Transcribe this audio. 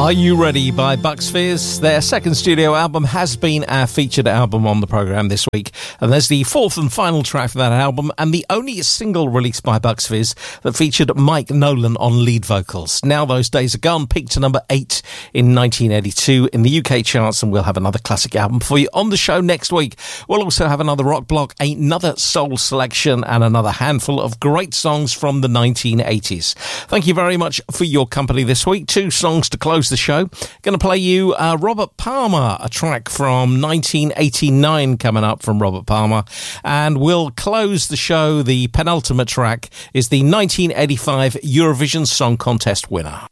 Are You Ready by Bucks Fizz? Their second studio album has been our featured album on the programme this week, and there's the fourth and final track for that album and the only single released by Bucks Fizz that featured Mike Nolan on lead vocals. Now those days are gone, peaked to number 8 in 1982 in the UK charts, and we'll have another classic album for you on the show next week. We'll also have another rock block, another soul selection, and another handful of great songs from the 1980s. Thank you very much for your company this week. 2 songs to close the show. Going to play you Robert Palmer, a track from 1989 coming up from Robert Palmer, and we'll close the show. The penultimate track is the 1985 Eurovision Song Contest winner.